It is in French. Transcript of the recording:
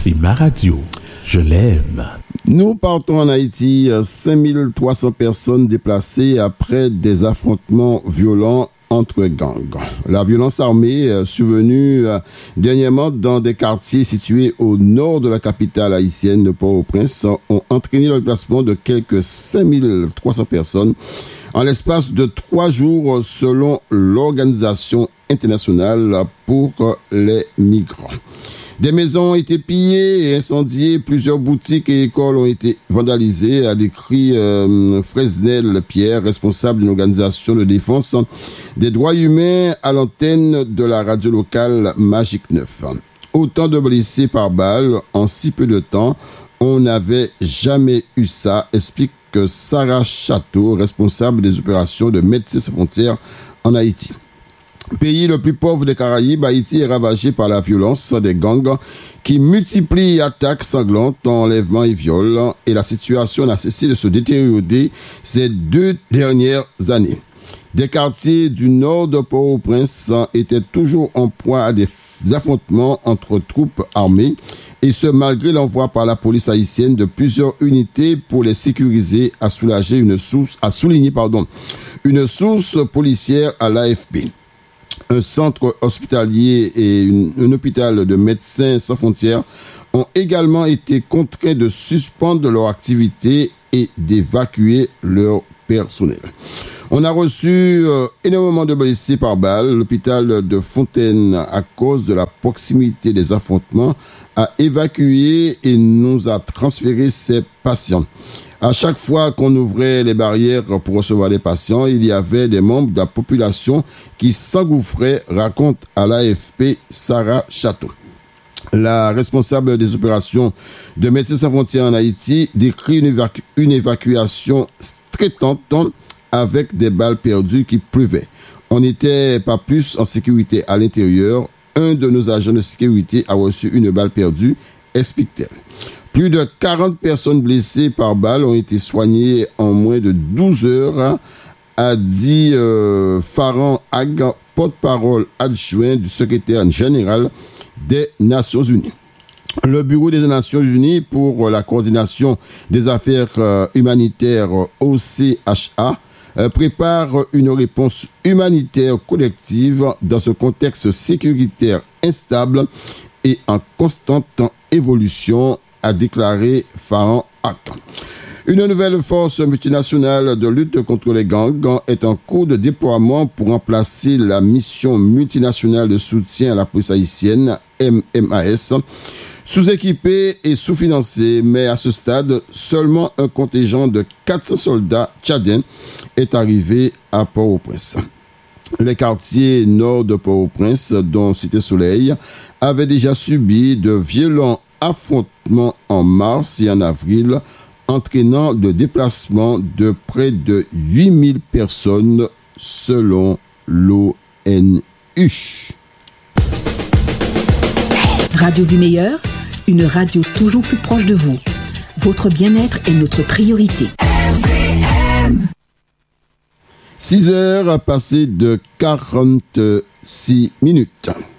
c'est ma radio. Je l'aime. Nous partons en Haïti, 5300 personnes déplacées après des affrontements violents entre gangs. La violence armée survenue dernièrement dans des quartiers situés au nord de la capitale haïtienne de Port-au-Prince ont entraîné le déplacement de quelques 5300 personnes en l'espace de 3 jours selon l'Organisation internationale pour les migrants. Des maisons ont été pillées et incendiées, plusieurs boutiques et écoles ont été vandalisées, a décrit Fresnel Pierre, responsable d'une organisation de défense des droits humains à l'antenne de la radio locale Magique 9. Autant de blessés par balle en si peu de temps, on n'avait jamais eu ça, explique Sarah Château, responsable des opérations de Médecins sans frontières en Haïti. Pays le plus pauvre des Caraïbes, Haïti est ravagé par la violence des gangs qui multiplient attaques sanglantes, enlèvements et viols, et la situation n'a cessé de se détériorer ces 2 dernières années. Des quartiers du nord de Port-au-Prince étaient toujours en proie à des affrontements entre troupes armées, et ce malgré l'envoi par la police haïtienne de plusieurs unités pour les sécuriser, a souligné une source policière à l'AFP. Un centre hospitalier et un hôpital de Médecins sans frontières ont également été contraints de suspendre leur activité et d'évacuer leur personnel. On a reçu énormément de blessés par balle. L'hôpital de Fontaine, à cause de la proximité des affrontements, a évacué et nous a transféré ses patients. À chaque fois qu'on ouvrait les barrières pour recevoir les patients, il y avait des membres de la population qui s'engouffraient, raconte à l'AFP Sarah Château. La responsable des opérations de Médecins sans frontières en Haïti décrit une évacuation stressante avec des balles perdues qui pleuvaient. On n'était pas plus en sécurité à l'intérieur. Un de nos agents de sécurité a reçu une balle perdue, explique-t-elle. Plus de 40 personnes blessées par balle ont été soignées en moins de 12 heures, a dit Farhan Ag, porte-parole adjoint du secrétaire général des Nations Unies. Le Bureau des Nations Unies pour la coordination des affaires humanitaires OCHA prépare une réponse humanitaire collective dans ce contexte sécuritaire instable et en constante évolution, a déclaré Farhan Haq. Une nouvelle force multinationale de lutte contre les gangs est en cours de déploiement pour remplacer la mission multinationale de soutien à la police haïtienne, MMAS, sous-équipée et sous-financée, mais à ce stade, seulement un contingent de 400 soldats tchadiens est arrivé à Port-au-Prince. Les quartiers nord de Port-au-Prince, dont Cité Soleil, avaient déjà subi de violents affrontements en mars et en avril, entraînant le déplacement de près de 8000 personnes selon l'ONU. Radio du Meilleur, une radio toujours plus proche de vous. Votre bien-être est notre priorité. 6 heures passées de 46 minutes.